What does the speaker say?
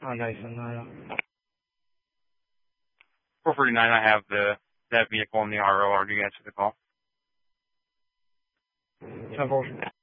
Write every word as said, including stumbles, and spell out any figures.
Ah, nice and uh, four forty-nine, I have the that vehicle in the R O. Are you guys for the call? ten four.